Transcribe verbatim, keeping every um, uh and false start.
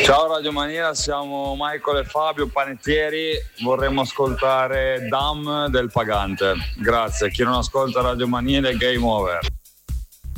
Ciao Radio Manila, siamo Michael e Fabio Panettieri, vorremmo ascoltare Dam del Pagante. Grazie, chi non ascolta Radio Manila è game over.